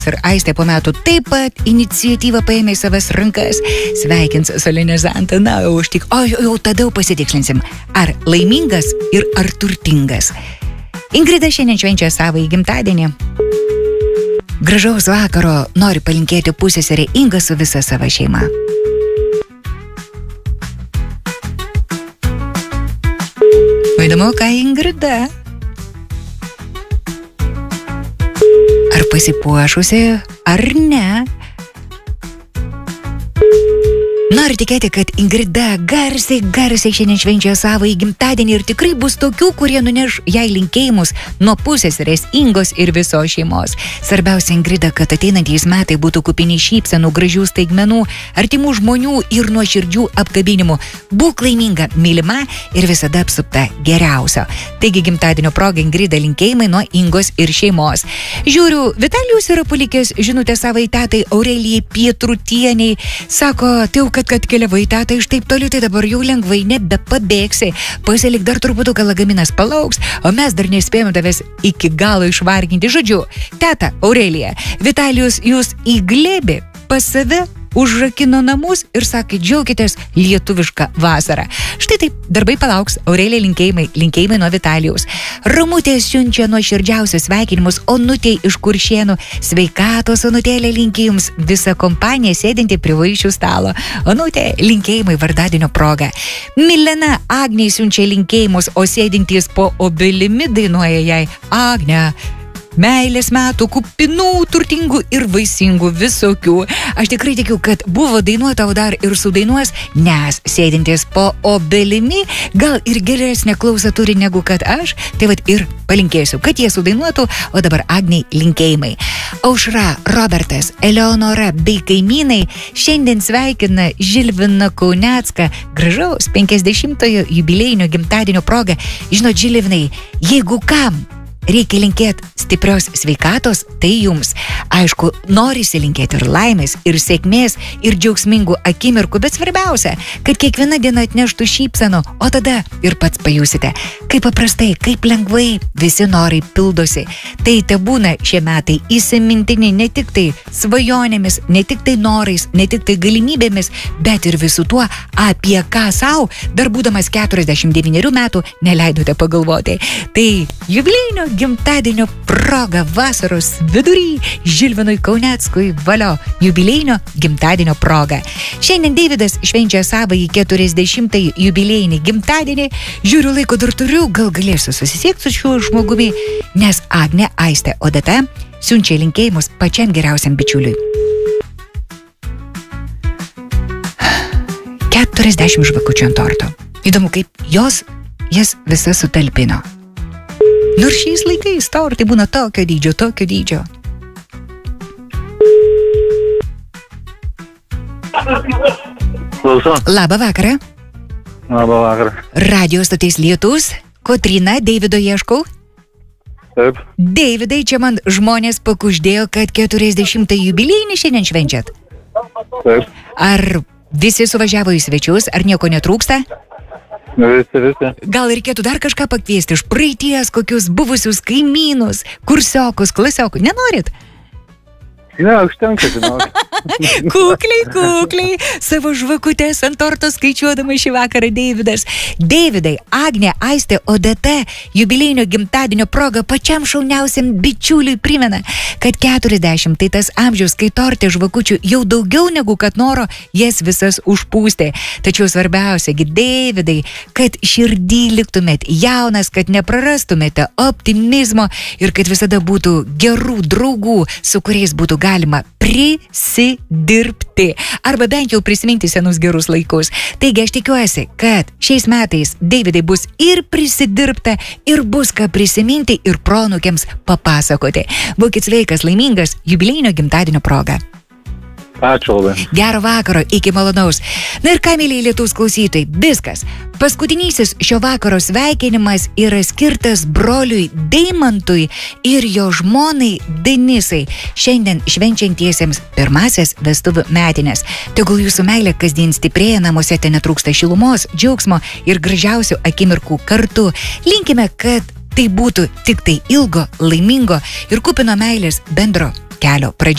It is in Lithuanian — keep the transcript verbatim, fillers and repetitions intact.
ir Aistė po metų taip pat iniciatyvą paėmė į savas rankas, sveikins solenizantą, na, o aš tik, o jau tada jau pasitikslinsim, ar laimingas ir ar turtingas. Ingrida šiandien švenčia savo gimtadienį. Gražaus vakaro nori palinkėti pusseserė Inga su visa savo šeima. Įdomu, ką Ingrida? Ar pasipuošusi, ar ne? Noriu tikėti, kad Ingrida garsiai, garsiai šiandien švenčia savo gimtadienį ir tikrai bus tokių, kurie nuneš jai linkėjimus nuo pusseserės Ingos ir visos šeimos. Svarbiausia, Ingrida, kad ateinantys metai būtų kupini šypsenų, gražių staigmenų, artimų žmonių ir nuoširdžių apkabinimų. Būk laiminga, mylima ir visada apsupta geriausio. Taigi gimtadienio proga Ingrida linkėjimai nuo Ingos ir šeimos. Žiūriu, Vitalijus yra palikęs žinutę savo tetai Aurelijai Pietrutieniai. Sako, tai kad kad keliavai teta iš taip toli, tai dabar jau lengvai nebepabėgsi. Pasilik dar truputį, kad lagaminas palauks, o mes dar nespėjome tavęs iki galo išvarginti. Žodžiu, teta Aurelija, Vitalijus jūs į glėbį pas save užrakino namus ir sakė, džiaukitės lietuvišką vasarą. Štai taip, darbai palauks, Aurelija linkėjimai, linkėjimai nuo Vitalijaus. Ramutė siunčia nuoširdžiausius sveikinimus Onutei iš Kuršėnų. Sveikatos, Onutėlė, linki jums visa kompanija sėdinti prie vaišių stalo. Onutė, linkėjimai vardadienio proga. Milena Agnei siunčia linkėjimus, o sėdintys po obelimi dainuoja jai. Agne, meilės metų, kupinų, turtingų ir vaisingų visokių. Aš tikrai tikiu, kad buvo dainuota, o dar ir sudainuos, nes sėdintis po obelimi gal ir geresnę klausą turi negu kad aš. Tai vat ir palinkėsiu, kad jie sudainuotų, o dabar Agnei linkėjimai. Aušra, Robertas, Eleonora bei kaimynai šiandien sveikina Žilviną Kaunecką gražaus penkiasdešimtojo jubiliejinio gimtadienio proga. Žinot, Žilvinai, jeigu kam reikia linkėti stiprios sveikatos, tai jums. Aišku, norisi linkėti ir laimės, ir sėkmės, ir džiaugsmingų akimirkų, bet svarbiausia, kad kiekviena diena atneštų šypsenų, o tada ir pats pajusite, kaip paprastai, kaip lengvai visi norai pildosi. Tai tebūna šie metai įsimintini ne tik tai svajonėmis, ne tik tai norais, ne tik tai galimybėmis, bet ir visų tuo, apie ką savo, dar būdamas keturiasdešimt devynerių metų, neleidote pagalvoti. Tai jubiliejinio gimtadienio proga vasaros vidury Žilvinui Kauneckui valio jubiliejinio gimtadienio proga. Šiandien Deividas švenčia savąjį keturiasdešimtąjį jubiliejinį gimtadienį. Žiūriu, laiko dar turiu, gal galėsiu susisiekti su šiuo žmogumi, nes Agnė, Aistė, Odeta siunčia linkėjimus pačiam geriausiam bičiuliui. keturiasdešimt žvakučių ant torto. Įdomu, kaip jos jas visas sutalpino. Nors šiais laikais tortai būna tokio dydžio, tokio dydžio. Klauso. Labą vakarą. Labą vakarą. Radio stotis Lietus. Kotryna, Deivido ieškau. Taip. Deividai, čia man žmonės pakuždėjo, kad keturiasdešimtąjį jubiliejinį šiandien švenčiat. Taip. Ar visi suvažiavo į svečius, ar nieko netrūksta? Visi, visi. Gal reikėtų dar kažką pakviesti iš praeities, kokius buvusius kaimynus, kursiokus, klasiokus. Nenorit? Ne, užtenka, žinok. Kukliai, kukliai, savo žvakutės ant torto skaičiuodama šį vakarą Deividas. Deividai, Agnė, Aistė, Odeta, jubiliejinio gimtadienio proga pačiam šauniausiam bičiuliui primena, kad keturiasdešimt tai tas amžius, kai tortė žvakučių jau daugiau negu kad noro jas visas užpūstė. Tačiau svarbiausia, gi Deividai, kad širdį liktumėt jaunas, kad neprarastumėte optimizmo ir kad visada būtų gerų draugų, su kuriais būtų galima prisidirbti arba bent jau prisiminti senus gerus laikus. Taigi aš tikiuosi, kad šiais metais Deividai bus ir prisidirbta, ir bus ką prisiminti ir proanūkiams papasakoti. Būkit sveikas, laimingas jubiliejinio gimtadienio proga. Ačiū labai. Gero vakaro, iki malonaus. Na ir ką, mėlyje Lietuvos klausytojai, viskas. Paskutinysis šio vakaro sveikinimas yra skirtas broliui Deimantui ir jo žmonai Denisai, šiandien švenčiantiesiems pirmasias vestuvių metinės. Tegul jūsų meilė kasdien stiprėja, namuose ten netrūksta šilumos, džiaugsmo ir gražiausių akimirkų kartu. Linkime, kad tai būtų tik tai ilgo, laimingo ir kupino meilės bendro kelio pradžia.